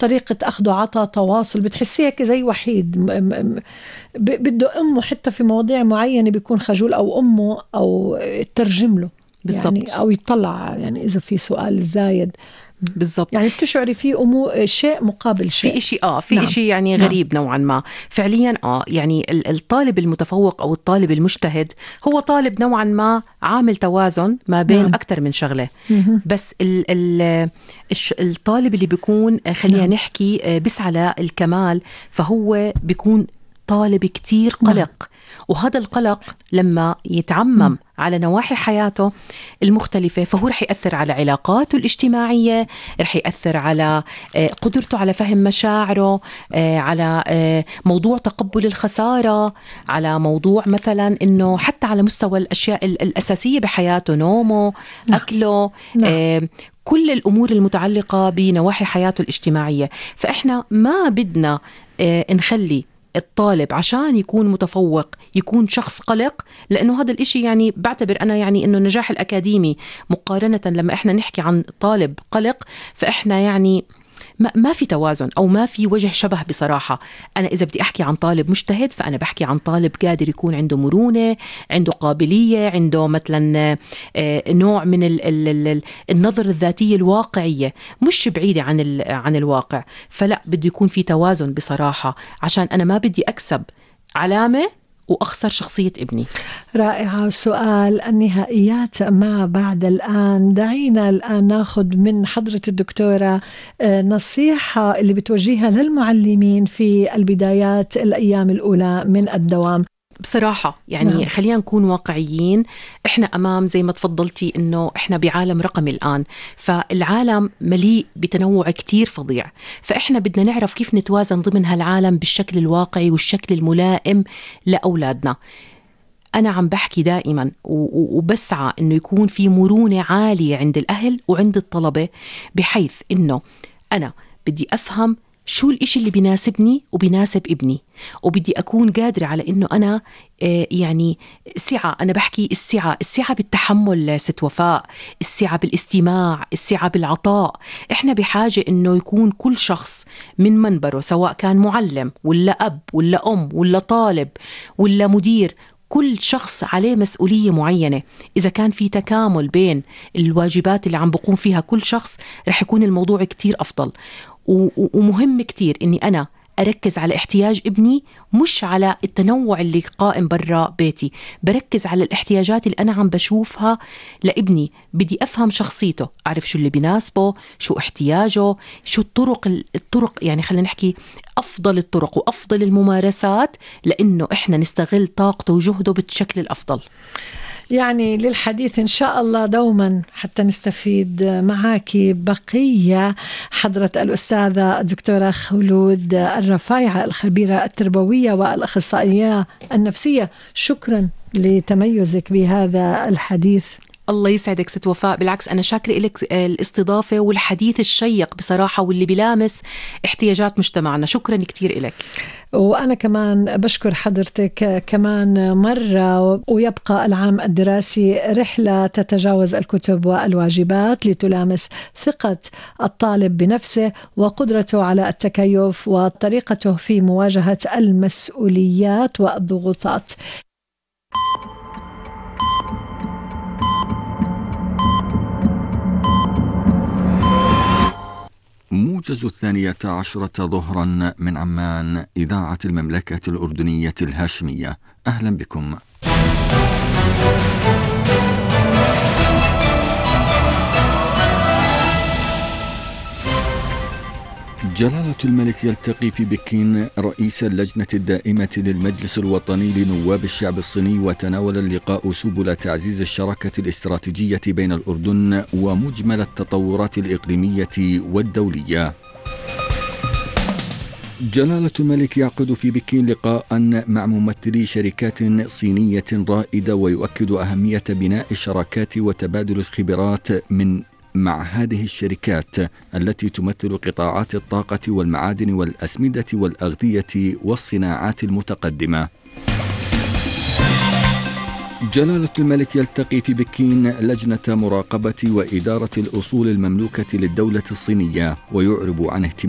طريقة أخذ وعطاء، تواصل، بتحسيه هيك زي وحيد بده أمه حتى في مواضيع معينة بيكون خجول، أو أمه أو ترجم له بالضبط. يعني، أو يطلع يعني إذا في سؤال زايد بالضبط. يعني بتشعري فيه شيء مقابل شيء، في إشي في نعم. إشي يعني غريب نوعا ما فعليا. يعني الطالب المتفوق أو الطالب المجتهد هو طالب نوعا ما عامل توازن ما بين نعم. أكتر من شغلة. بس الطالب اللي بيكون خلينا نعم. نحكي بيسعى للكمال، فهو بيكون طالب كتير قلق. نعم. وهذا القلق لما يتعمم على نواحي حياته المختلفة فهو رح يأثر على علاقاته الاجتماعية، رح يأثر على قدرته على فهم مشاعره، على موضوع تقبل الخسارة، على موضوع مثلا إنه حتى على مستوى الأشياء الأساسية بحياته، نومه، أكله، كل الأمور المتعلقة بنواحي حياته الاجتماعية. فإحنا ما بدنا نخلي الطالب عشان يكون متفوق يكون شخص قلق، لأنه هذا الإشي يعني بعتبر أنا يعني إنه النجاح الأكاديمي مقارنة لما إحنا نحكي عن طالب قلق فإحنا يعني ما في توازن أو ما في وجه شبه بصراحة. أنا إذا بدي أحكي عن طالب مجتهد فأنا بحكي عن طالب قادر يكون عنده مرونة، عنده قابلية، عنده مثلا نوع من النظر الذاتية الواقعية مش بعيدة عن الواقع. فلا بده يكون في توازن بصراحة، عشان أنا ما بدي أكسب علامة وأخسر شخصية ابني. رائعة. سؤال النهائيات ما بعد الآن، دعينا الآن ناخذ من حضرة الدكتورة نصيحة اللي بتوجهها للمعلمين في البدايات الأيام الأولى من الدوام. بصراحة يعني خلينا نكون واقعيين، احنا امام زي ما تفضلتي انه احنا بعالم رقمي الان، فالعالم مليء بتنوع كتير فظيع، فاحنا بدنا نعرف كيف نتوازن ضمن هالعالم بالشكل الواقعي والشكل الملائم لأولادنا. أنا عم بحكي دائما وبسعى إنه يكون في مرونة عالية عند الأهل وعند الطلبة، بحيث إنه أنا بدي أفهم شو الإشي اللي بيناسبني وبيناسب ابني، وبدي أكون قادرة على إنه أنا يعني سعة. أنا بحكي السعة بالتحمل ست وفاء، السعة بالاستماع، السعة بالعطاء. إحنا بحاجة إنه يكون كل شخص من منبره، سواء كان معلم ولا أب ولا أم ولا طالب ولا مدير، كل شخص عليه مسؤولية معينة. إذا كان في تكامل بين الواجبات اللي عم بقوم فيها كل شخص رح يكون الموضوع كتير أفضل. ومهم كتير إني أنا أركز على احتياج ابني، مش على التنوع اللي قائم برا بيتي. بركز على الاحتياجات اللي أنا عم بشوفها لابني. بدي أفهم شخصيته، أعرف شو اللي بيناسبه، شو احتياجه، شو الطرق يعني خلينا نحكي أفضل الطرق وأفضل الممارسات، لأنه إحنا نستغل طاقته وجهده بالشكل الأفضل. يعني للحديث إن شاء الله دوما حتى نستفيد معك بقية. حضرة الأستاذة الدكتورة خلود الرفايعة، الخبيرة التربوية والأخصائية النفسية، شكرا لتميزك بهذا الحديث. الله يسعدك ست وفاء، بالعكس أنا شاكرة لك الاستضافة والحديث الشيق بصراحة واللي بلامس احتياجات مجتمعنا. شكرا كتير لك. وأنا كمان بشكر حضرتك كمان مرة. ويبقى العام الدراسي رحلة تتجاوز الكتب والواجبات لتلامس ثقة الطالب بنفسه وقدرته على التكيف وطريقته في مواجهة المسؤوليات والضغوطات. موجز 12 ظهرا من عمان، إذاعة المملكة الأردنية الهاشمية. أهلا بكم. جلالة الملك يلتقي في بكين رئيس اللجنة الدائمة للمجلس الوطني لنواب الشعب الصيني، وتناول اللقاء سبل تعزيز الشراكة الاستراتيجية بين الأردن ومجمل التطورات الإقليمية والدولية. جلالة الملك يعقد في بكين لقاء مع ممثلي شركات صينية رائدة، ويؤكد أهمية بناء الشراكات وتبادل الخبرات مع هذه الشركات التي تمثل قطاعات الطاقة والمعادن والأسمدة والأغذية والصناعات المتقدمة. جلالة الملك يلتقي في بكين لجنة مراقبة وإدارة الأصول المملوكة للدولة الصينية، ويعرب عن اهتمام